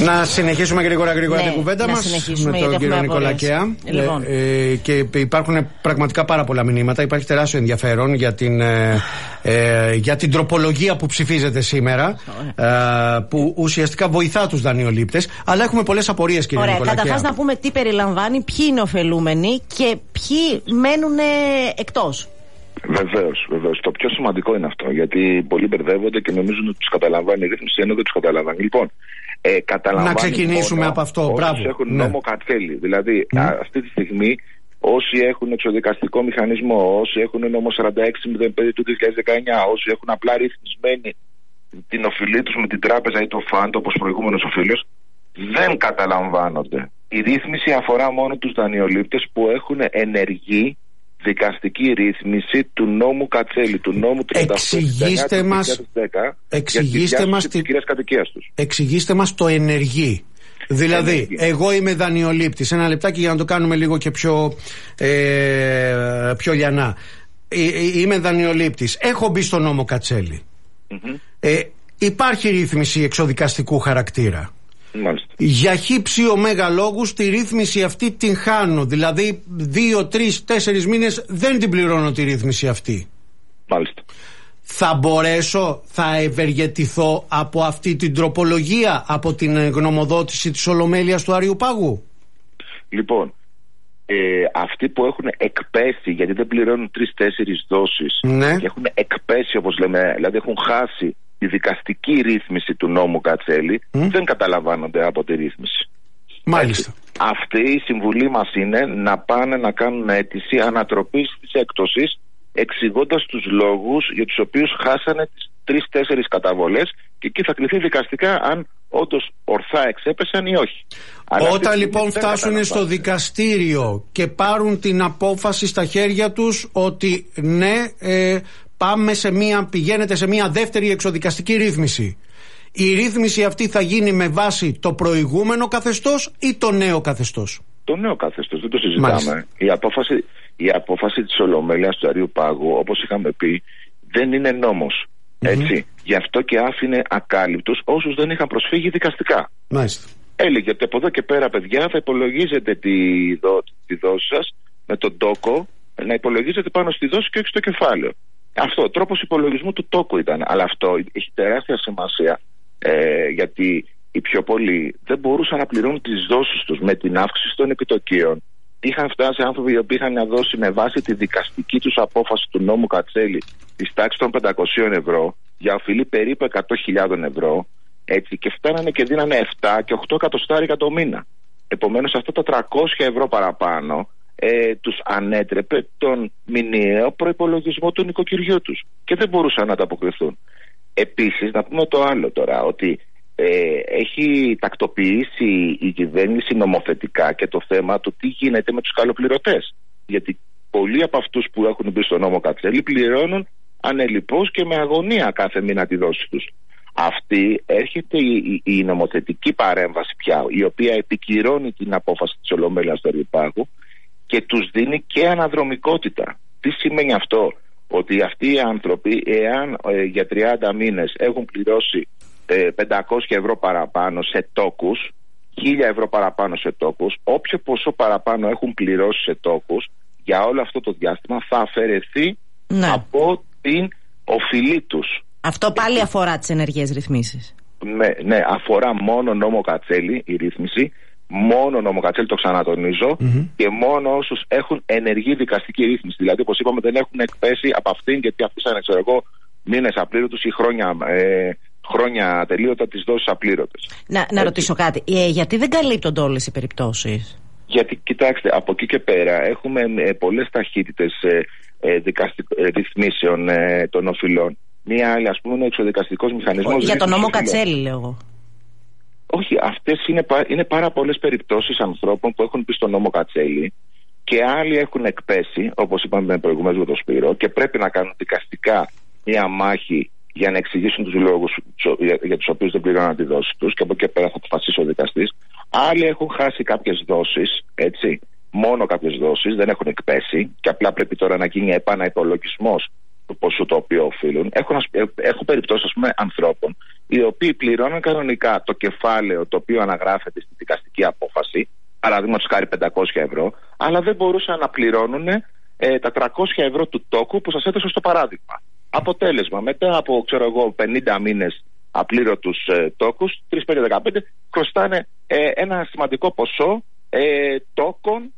Να συνεχίσουμε γρήγορα την κουβέντα μας με τον κύριο Νικολακέα. Λοιπόν. Και υπάρχουν πραγματικά πάρα πολλά μηνύματα. Υπάρχει τεράστιο ενδιαφέρον για την τροπολογία που ψηφίζεται σήμερα, που ουσιαστικά βοηθά τους δανειολήπτες. Αλλά έχουμε πολλές απορίες, κύριε Νικολακέα. Καταρχάς να πούμε τι περιλαμβάνει, ποιοι είναι ωφελούμενοι και ποιοι μένουν εκτός. Βεβαίως. Το πιο σημαντικό είναι αυτό, γιατί πολλοί μπερδεύονται και νομίζουν ότι τους καταλαμβάνει η ρύθμιση, ενώ δεν τους καταλαμβάνει. Λοιπόν, να ξεκινήσουμε από αυτό. Όσοι έχουν νόμο κατέλη. Δηλαδή, αυτή τη στιγμή, όσοι έχουν εξοδικαστικό μηχανισμό, όσοι έχουν νόμο 4605 του 2019, όσοι έχουν απλά ρυθμισμένη την οφειλή τους με την τράπεζα ή το φαντ, όπως προηγούμενος οφείλος, δεν καταλαμβάνονται. Η ρύθμιση αφορά μόνο τους δανειολήπτες που έχουν ενεργή δικαστική ρύθμιση του νόμου Κατσέλη, του νόμου 38 Εξηγήστε μας το ενεργή. Δηλαδή, εγώ είμαι δανειολήπτης. Ένα λεπτάκι για να το κάνουμε λίγο και πιο λιανά. Είμαι δανειολήπτης. Έχω μπει στο νόμο Κατσέλη. Υπάρχει ρύθμιση εξοδικαστικού χαρακτήρα. Μάλιστα. Για χύψη ωμέγα λόγους τη ρύθμιση αυτή την χάνω. Δηλαδή 2, 3, 4 μήνες δεν την πληρώνω τη ρύθμιση αυτή. Μάλιστα. Θα ευεργετηθώ από αυτή την τροπολογία, από την γνωμοδότηση της Ολομέλειας του Άριου Πάγου? Λοιπόν, αυτοί που έχουν εκπέσει, γιατί δεν πληρώνουν 3-4 δόσεις, και έχουν εκπέσει, όπως λέμε, δηλαδή έχουν χάσει τη δικαστική ρύθμιση του νόμου Κατσέλη, δεν καταλαμβάνονται από τη ρύθμιση. Μάλιστα. Αυτή η συμβουλή μας είναι να πάνε να κάνουν αίτηση ανατροπής της έκπτωσης, εξηγώντας τους λόγους για τους οποίους χάσανε τις 3-4 καταβολές, και εκεί θα κληθεί δικαστικά αν όντως ορθά εξέπεσαν ή όχι. Όταν λοιπόν φτάσουν στο δικαστήριο και πάρουν την απόφαση στα χέρια τους ότι ναι, πηγαίνετε σε μια δεύτερη εξοδικαστική ρύθμιση, η ρύθμιση αυτή θα γίνει με βάση το προηγούμενο καθεστώς ή το νέο καθεστώς? Το νέο καθεστώς, δεν το συζητάμε. Η απόφαση της Ολομέλειας του Αρείου Πάγου, όπως είχαμε πει, δεν είναι νόμος. Έτσι. Γι' αυτό και άφηνε ακάλυπτους όσους δεν είχαν προσφύγει δικαστικά. Μάλιστα. Έλεγε ότι από εδώ και πέρα, παιδιά, θα υπολογίζετε τη δόση σας με τον τόκο, να υπολογίζετε πάνω στη δόση και όχι στο κεφάλαιο. Αυτό, ο τρόπος υπολογισμού του τόκου ήταν. Αλλά αυτό έχει τεράστια σημασία, γιατί οι πιο πολλοί δεν μπορούσαν να πληρώνουν τις δόσεις τους με την αύξηση των επιτοκίων. Είχαν φτάσει άνθρωποι οι οποίοι είχαν δώσει με βάση τη δικαστική τους απόφαση του νόμου Κατσέλη της τάξης των 500 ευρώ για οφειλή περίπου 100.000 ευρώ, έτσι, και φτάνανε και δίνανε 7 και 8 εκατοστάρικα το μήνα. Επομένως, αυτά τα 300 ευρώ παραπάνω τους ανέτρεπε τον μηνιαίο προϋπολογισμό του νοικοκυριού τους και δεν μπορούσαν να ανταποκριθούν. Επίσης, να πούμε το άλλο τώρα, ότι έχει τακτοποιήσει η κυβέρνηση νομοθετικά και το θέμα του τι γίνεται με τους καλοπληρωτές. Γιατί πολλοί από αυτούς που έχουν μπει στο νόμο Κατσέλη πληρώνουν ανελιπώς και με αγωνία κάθε μήνα τη δόση τους. Αυτή έρχεται η νομοθετική παρέμβαση πια, η οποία επικυρώνει την απόφαση της Ολομέλειας του Αρείου Πάγου και τους δίνει και αναδρομικότητα. Τι σημαίνει αυτό? Ότι αυτοί οι άνθρωποι, εάν για 30 μήνες έχουν πληρώσει 500 ευρώ παραπάνω σε τόκους, 1000 ευρώ παραπάνω σε τόκους, όποιο ποσό παραπάνω έχουν πληρώσει σε τόκους για όλο αυτό το διάστημα θα αφαιρεθεί από την οφειλή τους. Αυτό πάλι αφορά τις ενεργές ρυθμίσεις? Ναι, αφορά μόνο νόμο Κατσέλη η ρύθμιση, μόνο νόμο Κατσέλη, το ξανατονίζω, και μόνο όσους έχουν ενεργή δικαστική ρύθμιση. Δηλαδή, όπως είπαμε, δεν έχουν εκπέσει από αυτήν γιατί αφήσανε, ξέρω εγώ, μήνες απλήρωτους ή χρόνια τελείωτα τις δόσεις απλήρωτες. Να ρωτήσω κάτι. Γιατί δεν καλύπτονται όλες οι περιπτώσεις? Γιατί, κοιτάξτε, από εκεί και πέρα έχουμε πολλές ταχύτητες ρυθμίσεων των οφειλών. Μία άλλη, ας πούμε, είναι ο εξοδικαστικός μηχανισμός. Για τον νόμο Κατσέλη, λέω εγώ. Όχι, αυτές είναι πάρα πολλές περιπτώσεις ανθρώπων που έχουν πει στον νόμο Κατσέλη και άλλοι έχουν εκπέσει, όπως είπαμε προηγουμένως με τον Σπύρο, και πρέπει να κάνουν δικαστικά μία μάχη για να εξηγήσουν τους λόγους για τους οποίους δεν πληρώναν τη δόση τους, και από εκεί πέρα θα αποφασίσει ο δικαστής. Άλλοι έχουν χάσει κάποιες δόσεις, έτσι, μόνο κάποιες δόσεις, δεν έχουν εκπέσει, και απλά πρέπει τώρα να γίνει επαναυπολογισμός το ποσό το οποίο οφείλουν. Έχω περιπτώσεις, ας πούμε, ανθρώπων οι οποίοι πληρώνουν κανονικά το κεφάλαιο το οποίο αναγράφεται στη δικαστική απόφαση, παραδείγματος χάρη 500 ευρώ, αλλά δεν μπορούσαν να πληρώνουν τα 300 ευρώ του τόκου που σας έδωσα στο παράδειγμα. Αποτέλεσμα, μετά από 50 μήνες απλήρωτους τόκους, 3-5-15, χρωστάνε ένα σημαντικό ποσό τόκων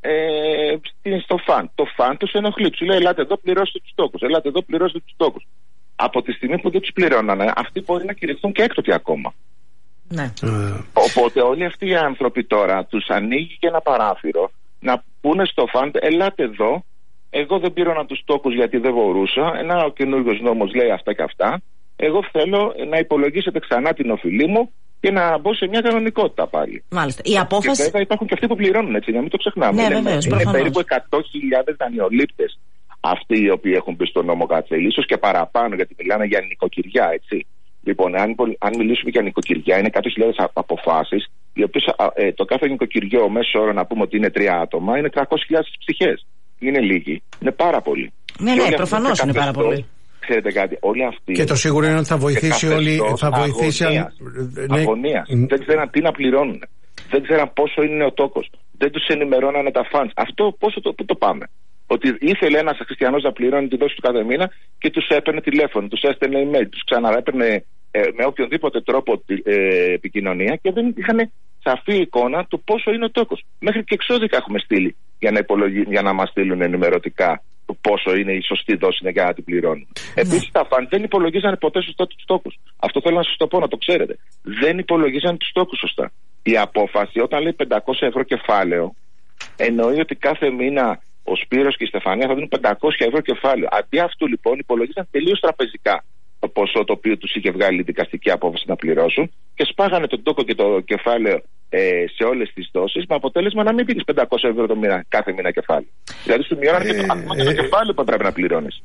στο φαν. Το φαν τους ενοχλεί. Τους λέει: ελάτε εδώ, πληρώστε τους τόκους. Ελάτε εδώ, πληρώστε τους τόκους. Από τη στιγμή που δεν τους πληρώνανε, αυτοί μπορεί να κηρυχθούν και έκτοτε ακόμα. Ναι. Οπότε όλοι αυτοί οι άνθρωποι τώρα τους ανοίγει και ένα παράθυρο να πούνε στο φαν: ελάτε εδώ, εγώ δεν πλήρωνα τους τόκους γιατί δεν μπορούσα. Ο καινούργιος νόμος λέει αυτά και αυτά. Εγώ θέλω να υπολογίσετε ξανά την οφειλή μου και να μπω σε μια κανονικότητα πάλι. Μάλιστα. Η απόφαση. Και βέβαια υπάρχουν και αυτοί που πληρώνουν, έτσι, να μην το ξεχνάμε. Ναι, βεβαίως, είναι περίπου 100.000 δανειολήπτες αυτοί οι οποίοι έχουν μπει στον νόμο Κατσέλη, ίσως και παραπάνω, γιατί μιλάνε για νοικοκυριά, έτσι. Λοιπόν, αν μιλήσουμε για νοικοκυριά, είναι 100.000 αποφάσεις, οι οποίες το κάθε νοικοκυριό μέσο όρο, να πούμε ότι είναι 3 άτομα, είναι 300.000 ψυχές. Είναι λίγοι. Είναι πάρα πολλοί. Ναι, προφανώς είναι πάρα πολλοί. Ξέρετε κάτι, όλοι αυτοί. Και το σίγουρο είναι ότι θα βοηθήσει όλοι. Θα βοηθήσει αγωνίας. Δεν ξέραν τι να πληρώνουν. Δεν ξέραν πόσο είναι ο τόκος. Δεν τους ενημερώνανε τα φαντς. Αυτό πού το πάμε. Ότι ήθελε ένας χριστιανός να πληρώνει τη δόση του κάθε μήνα και τους έπαιρνε τηλέφωνο, τους έστελνε email, τους ξαναέπαιρνε με οποιονδήποτε τρόπο επικοινωνία και δεν είχαν σαφή εικόνα του πόσο είναι ο τόκος. Μέχρι και εξώδικα έχουμε στείλει για να μας στείλουν ενημερωτικά το πόσο είναι η σωστή δόση για να την πληρώνουν. Επίσης τα φαν δεν υπολογίζανε ποτέ σωστά τους τόκους. Αυτό θέλω να σας το πω, να το ξέρετε. Δεν υπολογίζανε τους τόκους σωστά. Η απόφαση όταν λέει 500 ευρώ κεφάλαιο, εννοεί ότι κάθε μήνα ο Σπύρος και η Στεφανία θα δίνουν 500 ευρώ κεφάλαιο. Αντί αυτού λοιπόν υπολογίζαν τελείως τραπεζικά το ποσό το οποίο τους είχε βγάλει η δικαστική απόφαση να πληρώσουν και σπάγανε τον τόκο και το κεφάλαιο σε όλες τις δόσεις, με αποτέλεσμα να μην δίνεις 500 ευρώ το μήνα, κάθε μήνα κεφάλαιο. Δηλαδή σου μειώνανε και το κεφάλαιο που πρέπει να πληρώνεις.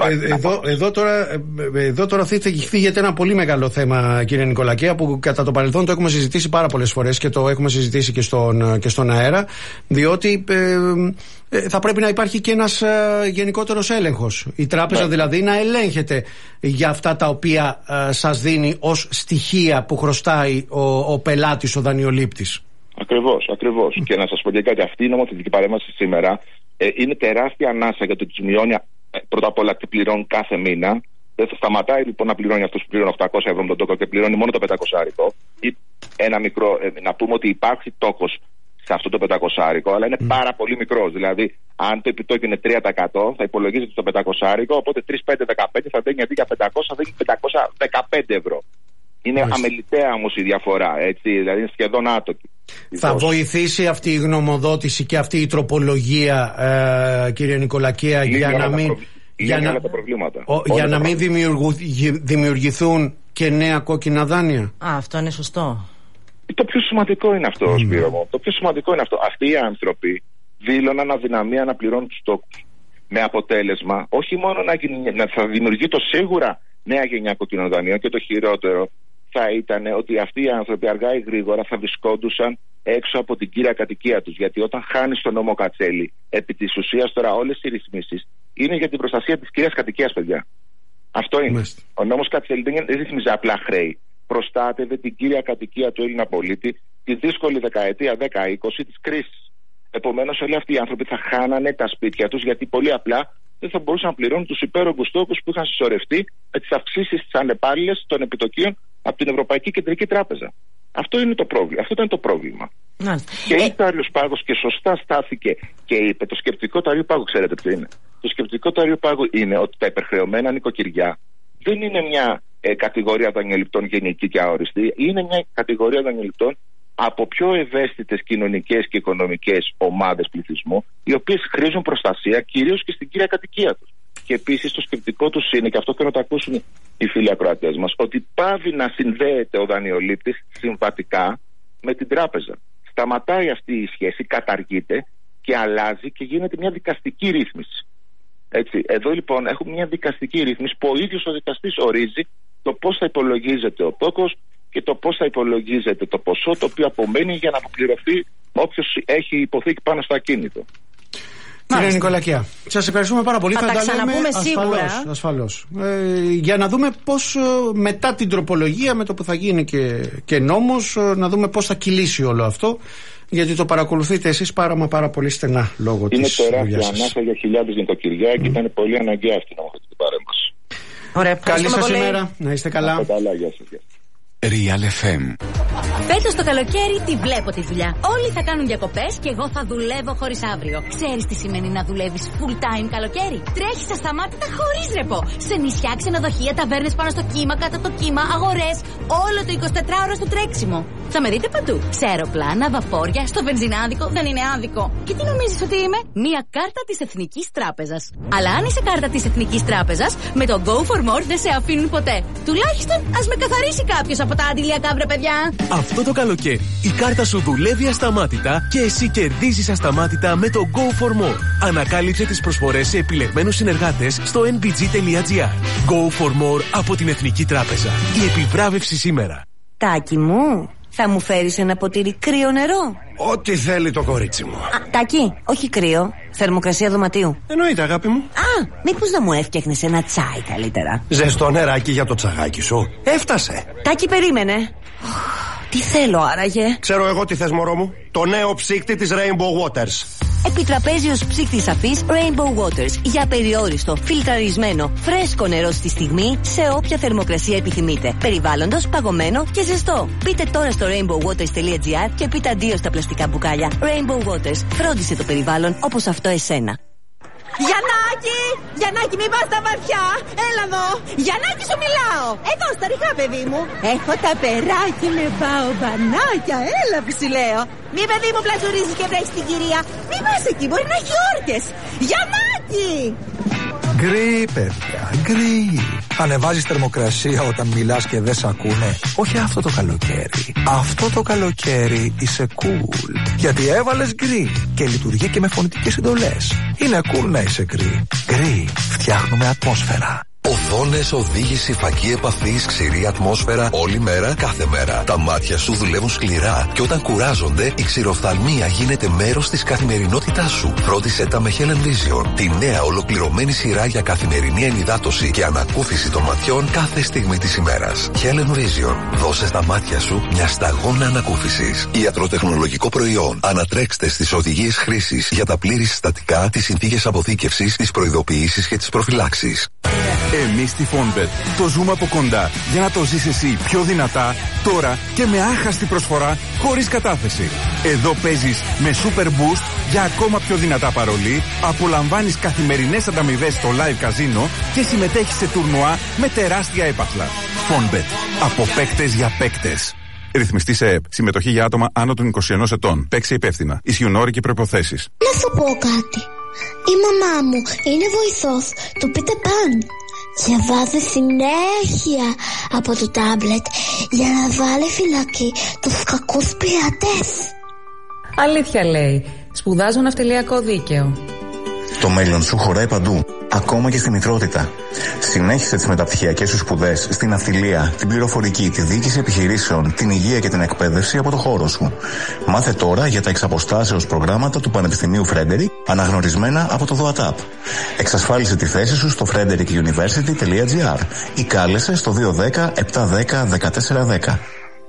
Εδώ τώρα θίγεται ένα πολύ μεγάλο θέμα, κύριε Νικολακέα, που κατά το παρελθόν το έχουμε συζητήσει πάρα πολλές φορές και το έχουμε συζητήσει και στον αέρα, διότι θα πρέπει να υπάρχει και ένας γενικότερος έλεγχος. Η τράπεζα δηλαδή να ελέγχεται για αυτά τα οποία σας δίνει ως στοιχεία που χρωστάει ο πελάτης, ο δανειολήπτης. Ακριβώς. Και να σας πω και κάτι, αυτή η νομοθετική παρέμβαση σήμερα είναι τεράστια ανάσα για το ότι τους μειώνει πρώτα απ' όλα τι πληρώνουν κάθε μήνα. Δεν θα σταματάει λοιπόν να πληρώνει αυτός που πληρώνει 800 ευρώ με τον τόκο και πληρώνει μόνο το 500 άρικο. Ή ένα μικρό, να πούμε ότι υπάρχει τόκος σε αυτό το 500 άρικο, αλλά είναι πάρα πολύ μικρός. Δηλαδή, αν το επιτόκιο είναι 3%, θα υπολογίζεται στο 500 άρικο, οπότε 3-5-15 θα δίνει αντί για 500, θα δίνει 515 ευρώ. Είναι αμεληταία όμως η διαφορά, έτσι, δηλαδή είναι σχεδόν άτοκη. Θα βοηθήσει αυτή η γνωμοδότηση και αυτή η τροπολογία, κύριε Νικολακέα, για να μην δημιουργηθούν και νέα κόκκινα δάνεια. Αυτό είναι σωστό. Το πιο σημαντικό είναι αυτό, Σπύρο μου. Το πιο σημαντικό είναι αυτό. Αυτοί οι άνθρωποι δήλωναν αδυναμία να πληρώνουν τους τόκους. Με αποτέλεσμα, όχι μόνο να θα δημιουργεί το σίγουρα νέα γενιά κόκκινων δανείων, και το χειρότερο θα ήταν ότι αυτοί οι άνθρωποι αργά ή γρήγορα θα βρισκόντουσαν έξω από την κύρια κατοικία τους. Γιατί όταν χάνεις τον νόμο Κατσέλη, επί της ουσίας τώρα όλες οι ρυθμίσεις είναι για την προστασία της κύριας κατοικίας, παιδιά. Αυτό είναι. Ο νόμος Κατσέλη δεν ρύθμιζε απλά χρέη. Προστάτευε την κύρια κατοικία του Έλληνα πολίτη τη δύσκολη δεκαετία 10-20 της κρίσης. Επομένως, όλοι αυτοί οι άνθρωποι θα χάνανε τα σπίτια τους, γιατί πολύ απλά δεν θα μπορούσαν να πληρώνουν τους υπέρογκους τόκους που είχαν συσσωρευτεί με τις αυξήσεις της ανεπάλληλες των επιτοκίων από την Ευρωπαϊκή Κεντρική Τράπεζα. Αυτό είναι το πρόβλημα. Αυτό ήταν το πρόβλημα. Και ήρθε ο Άριος Πάγος και σωστά στάθηκε και είπε: το σκεπτικό του Αρίου Πάγου, ξέρετε ποιο είναι? Το σκεπτικό του Αρίου Πάγου είναι ότι τα υπερχρεωμένα νοικοκυριά δεν είναι μια κατηγορία δανειοληπτών γενική και αόριστη, είναι μια κατηγορία δανειοληπτών από πιο ευαίσθητες κοινωνικές και οικονομικές ομάδες πληθυσμού, οι οποίες χρήζουν προστασία κυρίως και στην κύρια κατοικία τους. Και επίσης το σκεπτικό τους είναι, και αυτό θέλω να το ακούσουν οι φίλοι ακροατές μας, ότι πάβει να συνδέεται ο δανειολήπτης συμβατικά με την τράπεζα. Σταματάει αυτή η σχέση, καταργείται και αλλάζει και γίνεται μια δικαστική ρύθμιση. Έτσι, εδώ λοιπόν έχουμε μια δικαστική ρύθμιση που ο ίδιος ο δικαστής ορίζει το πώς θα υπολογίζεται ο τόκος και το πώς θα υπολογίζεται το ποσό το οποίο απομένει για να αποπληρωθεί όποιος έχει υποθήκη πάνω στο ακίνητο. Κύριε Νικολακία, σας ευχαριστούμε πάρα πολύ. Θα τα ξαναπούμε σίγουρα. Ασφαλώς. Για να δούμε πώς μετά την τροπολογία, με το που θα γίνει και νόμος, να δούμε πώς θα κυλήσει όλο αυτό. Γιατί το παρακολουθείτε εσείς πάρα πολύ στενά λόγω της δουλειάς σας. Είναι τεράστια ανάσα για χιλιάδες νοικοκυριά και ήταν πολύ αναγκαία αυτή η νομοθετική παρέμβαση. Ωραία, καλή σας ημέρα, να είστε καλά. Γεια σας. Real FM. Φέτος το καλοκαίρι τη βλέπω τη δουλειά. Όλοι θα κάνουν διακοπές και εγώ θα δουλεύω χωρίς αύριο. Ξέρεις τι σημαίνει να δουλεύεις full time καλοκαίρι? Τρέχεις ασταμάτητα χωρίς ρεπό. Σε νησιά, ξενοδοχεία, ταβέρνες πάνω στο κύμα, κάτω από το κύμα, αγορές. Όλο το 24ωρο στο τρέξιμο. Θα με δείτε παντού. Σε αεροπλάνα, βαπόρια, στο βενζινάδικο. Δεν είναι άδικο. Και τι νομίζεις ότι είμαι? Μία κάρτα της Εθνικής Τράπεζας. Αλλά αν είσαι κάρτα της Εθνικής Τράπεζας, με το Go for More δεν σε αφήνουν ποτέ. Τουλάχιστον ας με καθαρίσει κάποιος από τα αντιλιακά, βρε παιδιά. Αυτό το καλοκαίρι η κάρτα σου δουλεύει ασταμάτητα και εσύ κερδίζεις ασταμάτητα με το Go for More. Ανακάλυψε τις προσφορές σε επιλεγμένους συνεργάτες στο nbg.gr. Go for More από την Εθνική Τράπεζα. Η επιβράβευση σήμερα. Τάκη μου, θα μου φέρεις ένα ποτήρι κρύο νερό? Ό,τι θέλει το κορίτσι μου. Τάκη, όχι κρύο. Θερμοκρασία δωματίου. Εννοείται, αγάπη μου. Μήπως να μου έφτιαχνες ένα τσάι καλύτερα? Ζεστό νεράκι για το τσαγάκι σου. Έφτασε. Τάκη, περίμενε. Τι θέλω άραγε? Ξέρω εγώ τι θες, μωρό μου. Το νέο ψύκτη της Rainbow Waters. Επιτραπέζιος ψύκτης αφής Rainbow Waters. Για περιόριστο, φιλτραρισμένο, φρέσκο νερό στη στιγμή, σε όποια θερμοκρασία επιθυμείτε. Περιβάλλοντος, παγωμένο και ζεστό. Πείτε τώρα στο rainbowwaters.gr και πείτε αντίο στα πλαστικά μπουκάλια. Rainbow Waters. Φρόντισε το περιβάλλον όπως αυτό εσένα. Γιαννάκη, μην πας στα βαθιά. Έλα εδώ. Γιαννάκη, σου μιλάω. Εδώ στα ρηχά, παιδί μου. Έχω τα περάκι με μπαομπανάκια. Έλα που σου λέω. Μη, παιδί μου, πλατζουρίζεις και βρέχεις την κυρία. Μην πας εκεί, μπορεί να έχει όρκες. Γιαννάκη! Γκρι, παιδιά, γκρι. Ανεβάζεις θερμοκρασία όταν μιλάς και δεν σ' ακούνε. Όχι αυτό το καλοκαίρι. Αυτό το καλοκαίρι είσαι cool. Γιατί έβαλες γκρι και λειτουργεί και με φωνητικές συντολές. Είναι cool να είσαι γκρι. Γκρι, φτιάχνουμε ατμόσφαιρα. Οθόνες, οδήγηση, φακή επαφής, ξηρή ατμόσφαιρα, όλη μέρα, κάθε μέρα. Τα μάτια σου δουλεύουν σκληρά και όταν κουράζονται, η ξηροφθαλμία γίνεται μέρος της καθημερινότητάς σου. Φρόντισε τα με Helen Vision, τη νέα ολοκληρωμένη σειρά για καθημερινή ενυδάτωση και ανακούφιση των ματιών κάθε στιγμή της ημέρας. Helen Vision, δώσε στα μάτια σου μια σταγόνα ανακούφισης. Ιατροτεχνολογικό προϊόν. Ανατρέξτε στις οδηγίες χρήσης για τα πλήρη συστατικά, τις συνθήκες αποθήκευσης, τις προειδοποιήσεις και τις προφυλάξεις. Εμείς στη Fonbet το ζούμε από κοντά για να το ζεις εσύ πιο δυνατά, τώρα και με άχαστη προσφορά χωρίς κατάθεση. Εδώ παίζεις με Super Boost για ακόμα πιο δυνατά παρολί, απολαμβάνεις καθημερινές ανταμοιβές στο live καζίνο και συμμετέχεις σε τουρνουά με τεράστια έπαθλα. Fonbet. Από παίκτες για παίκτες. Ρυθμιστή σε ΕΕΠ. Συμμετοχή για άτομα άνω των 21 ετών. Παίξε υπεύθυνα. Ισχύουν όροι και προϋποθέσεις. Να σου πω κάτι. Η μαμά μου είναι βοηθός του Peter Pan. Διαβάζει συνέχεια από το τάμπλετ για να βάλει φυλακή τους κακούς πειρατές. Αλήθεια λέει. Σπουδάζω ναυτιλιακό δίκαιο. Το μέλλον σου χωράει παντού, ακόμα και στη μητρότητα. Συνέχισε τις μεταπτυχιακές σου σπουδές στην ναυτιλία, την πληροφορική, τη διοίκηση επιχειρήσεων, την υγεία και την εκπαίδευση από το χώρο σου. Μάθε τώρα για τα εξαποστάσεως προγράμματα του Πανεπιστημίου Φρέντερικ, αναγνωρισμένα από το ΔΟΑΤΑΠ. Εξασφάλισε τη θέση σου στο frederickuniversity.gr ή κάλεσε στο 210 710 1410.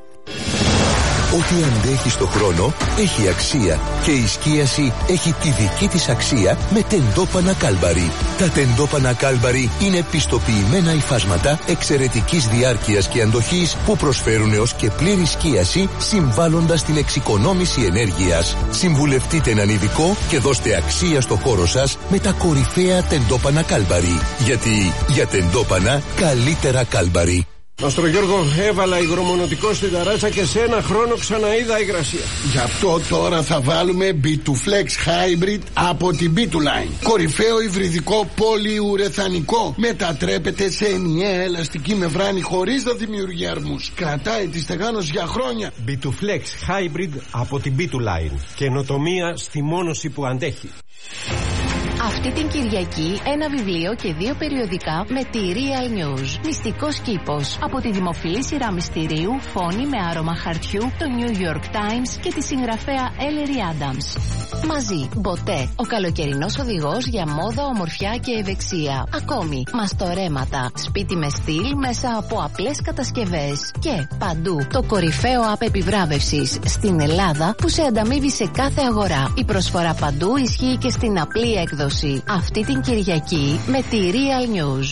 Ό,τι αντέχει στο χρόνο έχει αξία και η σκίαση έχει τη δική της αξία με τεντόπανα Κάλμπαρι. Τα τεντόπανα Κάλμπαρι είναι πιστοποιημένα υφάσματα εξαιρετικής διάρκειας και αντοχής που προσφέρουν έως και πλήρη σκίαση συμβάλλοντας στην εξοικονόμηση ενέργειας. Συμβουλευτείτε έναν ειδικό και δώστε αξία στο χώρο σας με τα κορυφαία τεντόπανα Κάλμπαρι. Γιατί για τεντόπανα καλύτερα Κάλμπαρι. Μάστρο Γιώργο, έβαλα υγρομονωτικό στην ταράτσα και σε ένα χρόνο ξαναείδα υγρασία. Γι' αυτό τώρα θα βάλουμε B2Flex Hybrid από την B2Line. Κορυφαίο υβριδικό πολυουρεθανικό. Μετατρέπεται σε ενιαία ελαστική μεμβράνη χωρίς να δημιουργεί αρμούς. Κρατάει τη στεγάνωση για χρόνια. B2Flex Hybrid από την B2Line. Καινοτομία στη μόνωση που αντέχει. Αυτή την Κυριακή ένα βιβλίο και 2 περιοδικά με τη Real News. Μυστικός κήπος. Από τη δημοφιλή σειρά μυστηρίου Φόνη με άρωμα χαρτιού, το New York Times και τη συγγραφέα Ellery Adams. Μαζί, Μποτέ, ο καλοκαιρινός οδηγός για μόδα, ομορφιά και ευεξία. Ακόμη, μαστορέματα, σπίτι με στυλ μέσα από απλές κατασκευές. Και παντού, το κορυφαίο app επιβράβευσης στην Ελλάδα που σε ανταμείβει σε κάθε αγορά. Η προσφορά παντού ισχύει και στην απλή έκδοση. Αυτή την Κυριακή με τη Real News.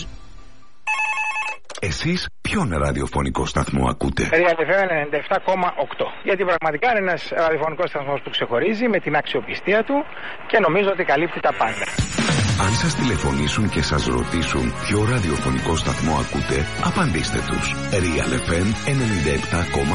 Εσείς ποιον ραδιοφωνικό σταθμό ακούτε? Real FM 97,8. Γιατί πραγματικά είναι ένας ραδιοφωνικός σταθμός που ξεχωρίζει με την αξιοπιστία του και νομίζω ότι καλύπτει τα πάντα. Αν σας τηλεφωνήσουν και σας ρωτήσουν ποιο ραδιοφωνικό σταθμό ακούτε, απαντήστε τους. Real FM 97,8.